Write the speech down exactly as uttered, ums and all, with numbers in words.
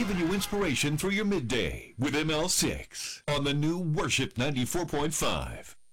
giving you inspiration through your midday with M L six on the new Worship ninety-four point five.